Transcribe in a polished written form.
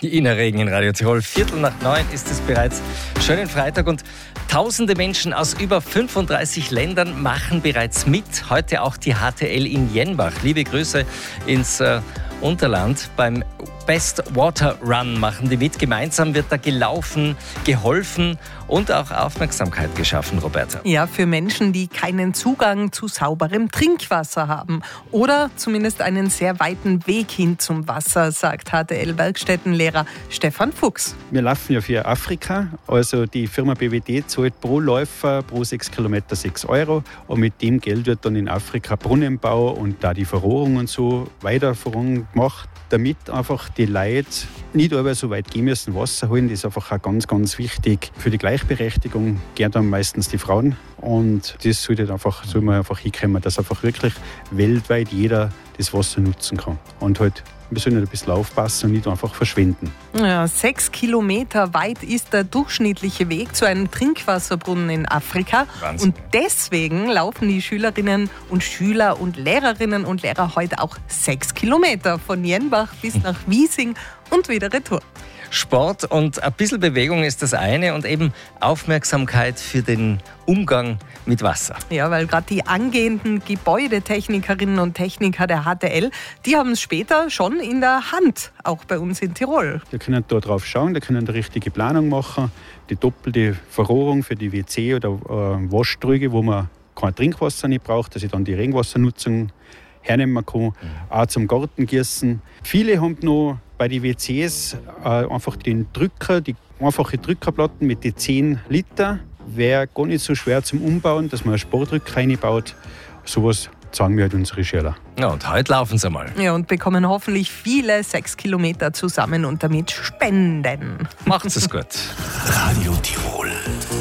Ina Regen in Radio Tirol. 8:45 ist es bereits. Schönen Freitag und tausende Menschen aus über 35 Ländern machen bereits mit. Heute auch die HTL in Jenbach. Liebe Grüße ins Unterland. Beim Best Water Run machen die mit. Gemeinsam wird da gelaufen, geholfen und auch Aufmerksamkeit geschaffen, Roberta. Ja, für Menschen, die keinen Zugang zu sauberem Trinkwasser haben oder zumindest einen sehr weiten Weg hin zum Wasser, sagt HTL-Werkstättenlehrer Stefan Fuchs. Wir laufen ja für Afrika, also die Firma BWD zahlt pro Läufer pro 6 Kilometer 6 € und mit dem Geld wird dann in Afrika Brunnenbau und da die Verrohrung und so weiter gemacht, damit einfach die Leute nicht aber so weit gehen müssen, Wasser holen. Das ist einfach auch ganz, ganz wichtig. Für die Gleichberechtigung gehen dann meistens die Frauen. Und das soll man einfach hinkommen, dass einfach wirklich weltweit jeder das Wasser nutzen kann. Und halt, wir sollen ein bisschen aufpassen und nicht einfach verschwenden. Ja, 6 Kilometer weit ist der durchschnittliche Weg zu einem Trinkwasserbrunnen in Afrika. Wahnsinn. Und deswegen laufen die Schülerinnen und Schüler und Lehrerinnen und Lehrer heute auch 6 Kilometer von Jenbach bis nach Wiesing und wieder retour. Sport und ein bisschen Bewegung ist das eine und eben Aufmerksamkeit für den Umgang mit Wasser. Ja, weil gerade die angehenden Gebäudetechnikerinnen und Techniker der HTL, die haben es später schon in der Hand, auch bei uns in Tirol. Die können da drauf schauen, die können die richtige Planung machen, die doppelte Verrohrung für die WC oder Waschtrüge, wo man kein Trinkwasser nicht braucht, dass ich dann die Regenwassernutzung hernehmen kann, auch zum Gartengießen. Viele haben noch bei den WCs einfach den Drücker, die einfache Drückerplatten mit den 10 Liter. Wäre gar nicht so schwer zum Umbauen, dass man einen Sportdrücker reinbaut. Sowas zeigen wir halt unsere Schüler. Ja, und heute laufen sie mal. Ja, und bekommen hoffentlich viele 6 Kilometer zusammen und damit spenden. Macht's es gut. Radio Tirol.